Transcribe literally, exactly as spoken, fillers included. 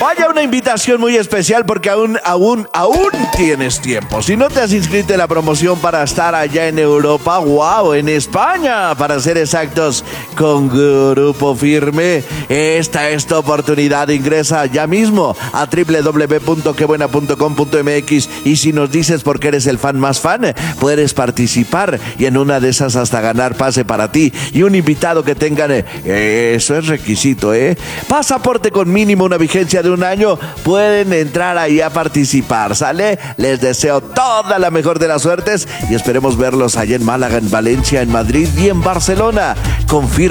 Vaya, una invitación muy especial porque aún, aún, aún tienes tiempo. Si no te has inscrito en la promoción para estar allá en Europa, wow, en España, para ser exactos, con Grupo Firme, esta es tu oportunidad. Ingresa ya mismo a doble u doble u doble u punto que buena punto com punto m x y si nos dices por qué eres el fan más fan, puedes participar y en una de esas hasta ganar pase para ti y un invitado que tengan, eh, eso es requisito, ¿eh? Pasaporte con mínimo una vigencia de un año, pueden entrar ahí a participar, ¿sale? Les deseo toda la mejor de las suertes y esperemos verlos allá en Málaga, en Valencia, en Madrid y en Barcelona. Confirma